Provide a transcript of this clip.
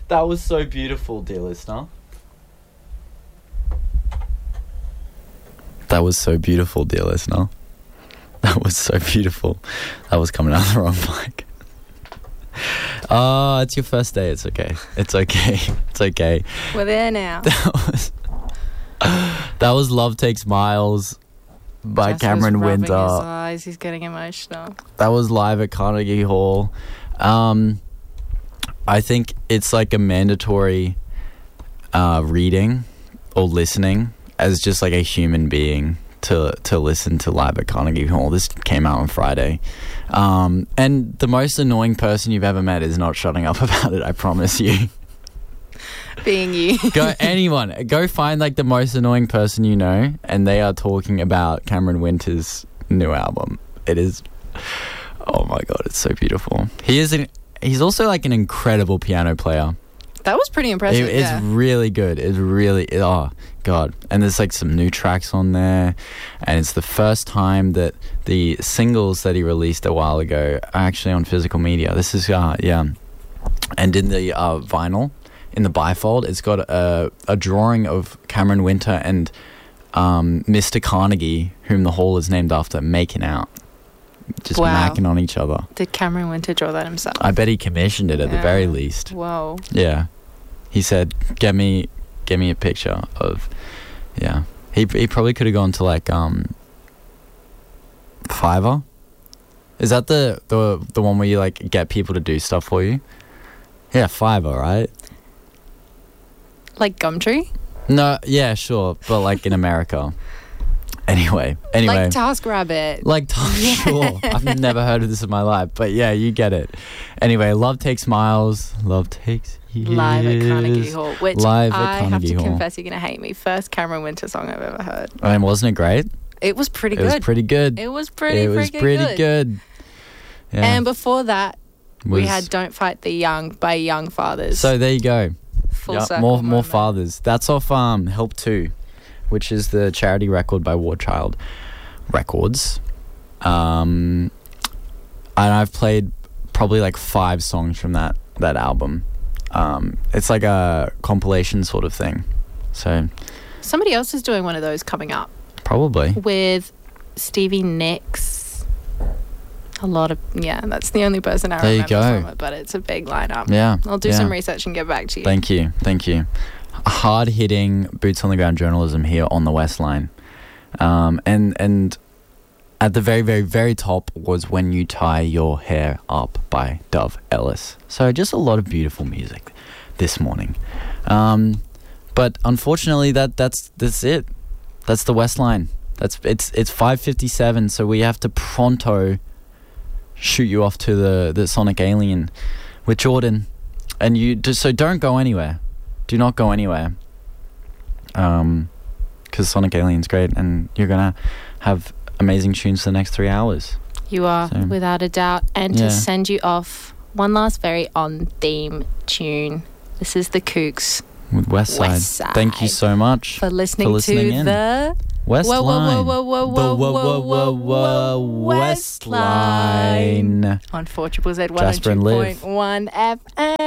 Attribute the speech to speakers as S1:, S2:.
S1: That was so beautiful, dear listener. That was so beautiful, dear listener. That was so beautiful. That was coming out of the wrong mic. Oh, it's your first day. It's okay. It's okay. It's okay.
S2: We're there now.
S1: That was Love Takes Miles by
S2: Jasper's
S1: Cameron
S2: rubbing
S1: Winter.
S2: His eyes. He's getting emotional.
S1: That was live at Carnegie Hall. I think it's like a mandatory reading or listening as just like a human being to listen to live at Carnegie Hall. This came out on Friday. And the most annoying person you've ever met is not shutting up about it, I promise you.
S2: Being you.
S1: Go find like the most annoying person you know, and they are talking about Cameron Winter's new album. It is, oh my God, it's so beautiful. He's also like an incredible piano player.
S2: That was pretty impressive.
S1: It's really good. It's really, oh God. And there's like some new tracks on there, and it's the first time that the singles that he released a while ago are actually on physical media. This is yeah, and in the vinyl, in the bifold, it's got a drawing of Cameron Winter and Mr. Carnegie, whom the hall is named after, making out. Just macking on each other.
S2: Did Cameron Winter draw that himself?
S1: I bet he commissioned it at the very least.
S2: Whoa.
S1: Yeah. He said, get me a picture of, yeah. He probably could have gone to like Fiverr. Is that the one where you like get people to do stuff for you? Yeah, Fiverr, right?
S2: Like Gumtree?
S1: No, yeah, sure, but like in America. Anyway.
S2: Like TaskRabbit.
S1: Sure. I've never heard of this in my life, but yeah, you get it. Anyway, Love Takes Miles. Love Takes Years.
S2: Live at Carnegie Hall, which
S1: I
S2: have to confess, you're going to hate me. First Cameron Winter song I've ever heard.
S1: And wasn't it great?
S2: It was pretty good.
S1: It was pretty good.
S2: It was pretty good.
S1: Yeah.
S2: And before that, we had Don't Fight the Young by Young Fathers.
S1: So there you go.
S2: Full circle.
S1: More fathers. That's off Help 2, which is the charity record by War Child Records. And I've played probably like 5 songs from that album. It's like a compilation sort of thing. So
S2: somebody else is doing one of those coming up.
S1: Probably.
S2: With Stevie Nicks. That's the only person I remember from it, but it's a big lineup.
S1: Yeah.
S2: I'll do some research and get back to you.
S1: Thank you. Hard-hitting, boots-on-the-ground journalism here on the West Line. And at the very, very, very top was When You Tie Your Hair Up by Dove Ellis. So just a lot of beautiful music this morning. But unfortunately, that's it. That's the West Line. It's 5:57, so we have to pronto shoot you off to the Sonic Alien with Jordan. And so don't go anywhere. Do not go anywhere. Because Sonic Alien's great, and you're going to have amazing tunes for the next 3 hours.
S2: You are, without a doubt. And to send you off, one last very on-theme tune. This is the Kooks.
S1: With West Side. Thank you so much
S2: for listening to the
S1: West Line. West Line.
S2: On 4ZZ 102.1 FM.